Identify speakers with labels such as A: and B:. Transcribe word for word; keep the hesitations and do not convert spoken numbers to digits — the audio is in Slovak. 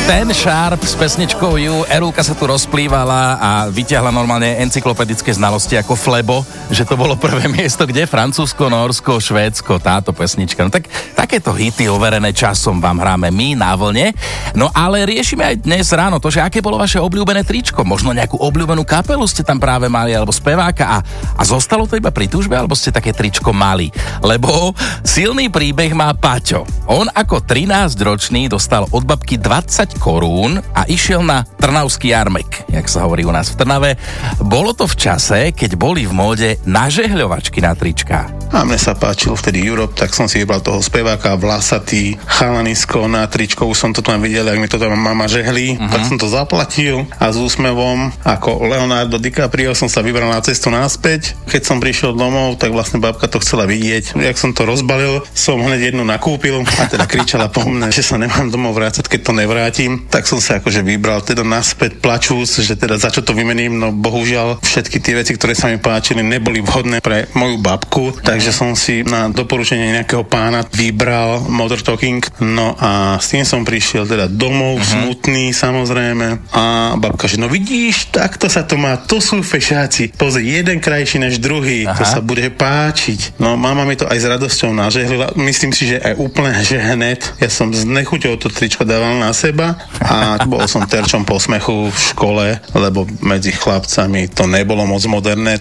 A: Ten Sharp s pesničkou You, Erulka sa tu rozplývala a vyťahla normálne encyklopedické znalosti ako Flebo, že to bolo prvé miesto, kde? Francúzsko, Nórsko, Švédsko, táto pesnička. No tak takéto hity overené časom vám hráme my na vlne. No ale riešime aj dnes ráno to, že aké bolo vaše obľúbené tričko. Možno nejakú obľúbenú kapelu ste tam práve mali, alebo speváka a, a zostalo to iba pri túžbe, alebo ste také tričko mali. Lebo silný príbeh má Paťo. On ako trinásťročný dostal od babky dvadsať korún a išiel na trnavský jarmek, jak sa hovorí u nás v Trnave. Bolo to v čase, keď boli v móde nažehľovačky na trička.
B: A mne sa páčil vtedy Europe, tak som si vybral toho speváka, vlasatý, chalanisko na tričko, už som to tam videl, jak mi to tam mama žehli, uh-huh. Tak som to zaplatil a s úsmevom, ako Leonardo DiCaprio, som sa vybral na cestu naspäť. Keď som prišiel domov, tak vlastne babka to chcela vidieť. Jak som to rozbalil, som hneď jednu nakúpil a teda kričala po mne, že sa nemám domov vrácať, keď to nevrátim. Tak som sa akože vybral teda naspäť plačúc, že teda za čo to vymením, no bohužiaľ všetky tie veci, ktoré sa mi páčili, neboli vhodné pre moju babku, takže som si na doporučenie nejakého pána vybral Modern Talking, no a s tým som prišiel teda domov, uh-huh. smutný samozrejme a babka, že no vidíš, takto sa to má, to sú fešáci, pozri, jeden krajší než druhý, aha. To sa bude páčiť. No mama mi to aj s radosťou nažehlila, myslím si, že aj úplne, že hned, ja som s nechuťou to tričko dával na seba a bol som terčom posmechu v škole, lebo medzi chlapcami to nebolo moc moderné.